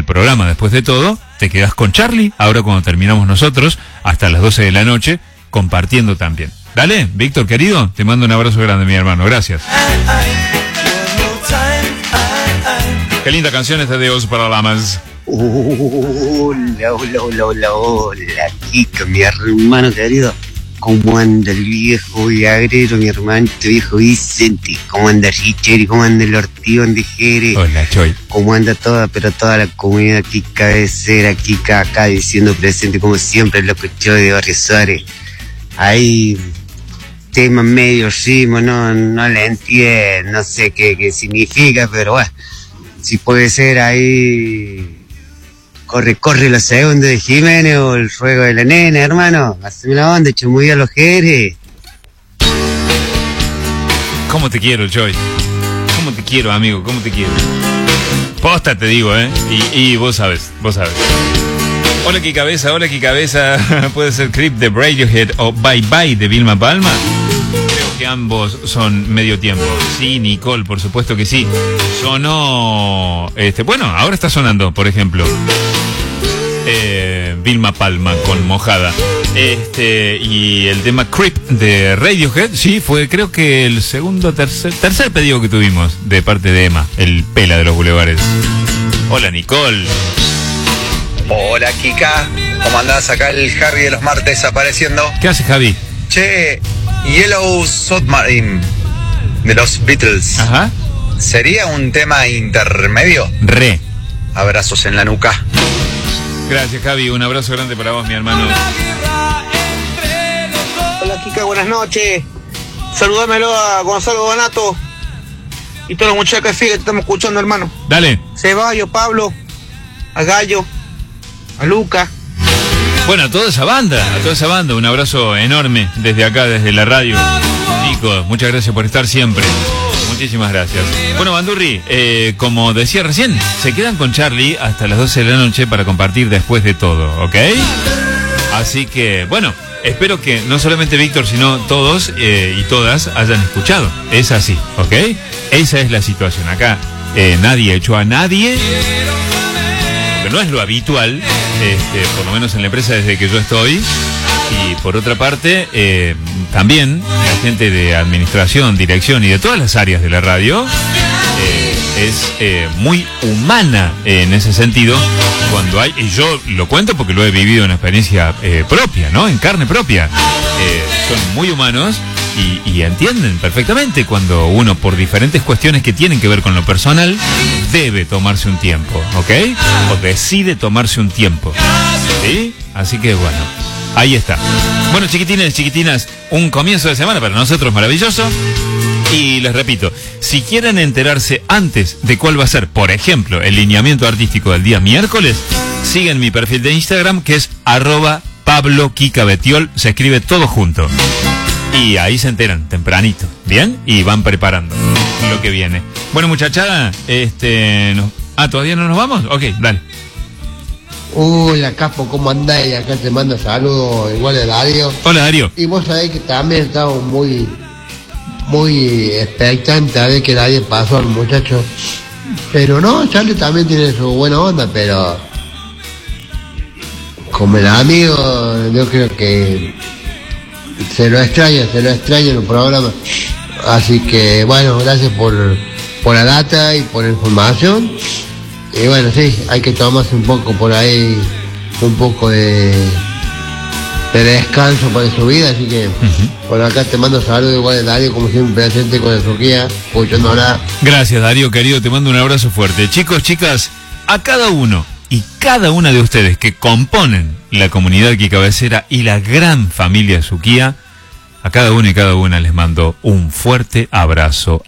del programa Después de Todo, te quedás con Charlie, ahora cuando terminamos nosotros, hasta las 12 de la noche, compartiendo también. Dale, Víctor querido, te mando un abrazo grande, mi hermano, gracias. Qué linda canción esta de Os Paralamas. Hola, Kika, mi hermano querido. ¿Cómo anda el viejo viagrero, mi hermanito viejo Vicente? ¿Cómo anda Richeri? ¿Cómo anda el Ortigón de Jerez? Hola, Choy. ¿Cómo anda toda la comunidad aquí cabecera, aquí acá diciendo presente como siempre el loco Choy de Barrio Suárez? Hay temas medio ritmo, no le entiendo, no sé qué significa, pero bueno, si puede ser ahí... Corre la segunda de Jiménez o el ruego de la nena, hermano. Haceme la onda, muy a los Jerez. ¿Cómo te quiero, Joy? ¿Cómo te quiero, amigo? ¿Cómo te quiero? Posta te digo, ¿eh? Y vos sabes. Hola, qué cabeza. Puede ser Creep de Radiohead o Bye Bye de Vilma Palma. Creo que ambos son medio tiempo. Sí, Nicole, por supuesto que sí. Sonó... bueno, ahora está sonando, por ejemplo. Vilma Palma con Mojada. Y el tema Creep de Radiohead, sí, fue creo que el tercer pedido que tuvimos de parte de Emma, el pela de los bulevares. Hola, Nicole. Hola, Kika. ¿Cómo andás? Acá el Harry de los martes apareciendo. ¿Qué haces, Javi? Che, Yellow Submarine de los Beatles. Ajá. ¿Sería un tema intermedio? Re. Abrazos en la nuca. Gracias, Javi. Un abrazo grande para vos, mi hermano. Hola, Kika, buenas noches. Saludámelo a Gonzalo Donato y todos los muchachos que te estamos escuchando, hermano. Dale. Ceballos, Pablo, a Gallo, a Luca. Bueno, a toda esa banda, un abrazo enorme desde acá, desde la radio. Chicos, muchas gracias por estar siempre. Muchísimas gracias. Bueno, Bandurri, como decía recién, se quedan con Charlie hasta las 12 de la noche para compartir Después de Todo, ¿ok? Así que, bueno, espero que no solamente Víctor, sino todos y todas hayan escuchado. Es así, ¿ok? Esa es la situación. Acá nadie echó a nadie, que no es lo habitual, por lo menos en la empresa desde que yo estoy. Y por otra parte, también la gente de administración, dirección y de todas las áreas de la radio es muy humana en ese sentido. Cuando hay, y yo lo cuento porque lo he vivido en experiencia propia, ¿no? En carne propia. Son muy humanos y entienden perfectamente cuando uno, por diferentes cuestiones que tienen que ver con lo personal, debe tomarse un tiempo, ¿ok? O decide tomarse un tiempo, ¿sí? Así que bueno, ahí está. Bueno, chiquitines, chiquitinas, un comienzo de semana para nosotros maravilloso. Y les repito, si quieren enterarse antes de cuál va a ser, por ejemplo, el lineamiento artístico del día miércoles, siguen mi perfil de Instagram, que es @PabloKikaBetiol, se escribe todo junto. Y ahí se enteran tempranito, ¿bien? Y van preparando lo que viene. Bueno, muchachada, ¿todavía no nos vamos? Ok, dale. Hola, Capo, ¿cómo andás? Y acá te mando saludos igual de Darío. Hola, Darío. Y vos sabés que también estamos muy expectantes a ver qué nadie pasó al muchacho. Pero no, Charlie también tiene su buena onda, pero como el amigo, yo creo que se lo extraña en el programa. Así que bueno, gracias por la data y por la información. Y bueno, sí, hay que tomarse un poco por ahí, un poco de descanso para su vida, así que por acá te mando saludos igual de Darío, como siempre presente con la Turquía, escuchándola. Gracias, Darío, querido, te mando un abrazo fuerte. Chicos, chicas, a cada uno y cada una de ustedes que componen la comunidad Kikabecera y la gran familia Suquía, a cada uno y cada una les mando un fuerte abrazo.